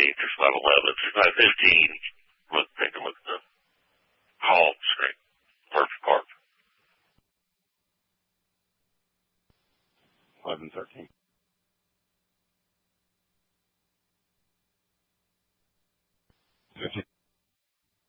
or slide 11. So slide 15, take a look at the home screen. Perfect part. 11, 13.